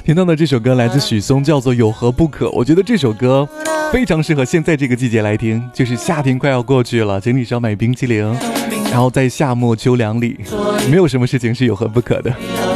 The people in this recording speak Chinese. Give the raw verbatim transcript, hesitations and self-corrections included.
听到的这首歌来自许嵩，叫做《有何不可》。我觉得这首歌非常适合现在这个季节来听，就是夏天快要过去了，请你少买冰淇淋，然后在夏末秋凉里，没有什么事情是有何不可的。